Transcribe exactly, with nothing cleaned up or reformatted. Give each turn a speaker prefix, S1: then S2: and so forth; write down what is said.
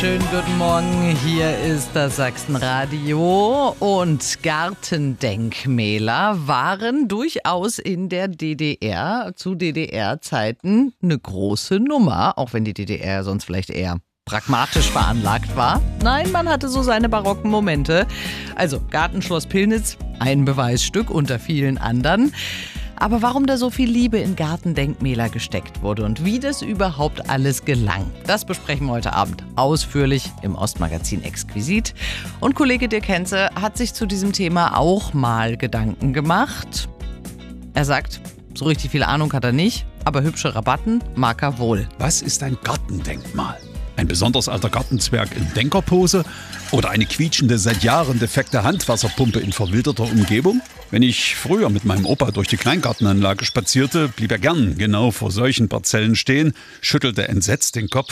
S1: Schönen guten Morgen, hier ist das Sachsenradio und Gartendenkmäler waren durchaus in der D D R zu D D R-Zeiten eine große Nummer, auch wenn die D D R sonst vielleicht eher pragmatisch veranlagt war. Nein, man hatte so seine barocken Momente. Also Gartenschloss Pillnitz, ein Beweisstück unter vielen anderen. Aber warum da so viel Liebe in Gartendenkmäler gesteckt wurde und wie das überhaupt alles gelang, das besprechen wir heute Abend ausführlich im Ostmagazin Exquisit. Und Kollege Dirk Henze hat sich zu diesem Thema auch mal Gedanken gemacht. Er sagt, so richtig viel Ahnung hat er nicht, aber hübsche Rabatten mag er wohl.
S2: Was ist ein Gartendenkmal? Ein besonders alter Gartenzwerg in Denkerpose oder eine quietschende, seit Jahren defekte Handwasserpumpe in verwilderter Umgebung? Wenn ich früher mit meinem Opa durch die Kleingartenanlage spazierte, blieb er gern genau vor solchen Parzellen stehen, schüttelte entsetzt den Kopf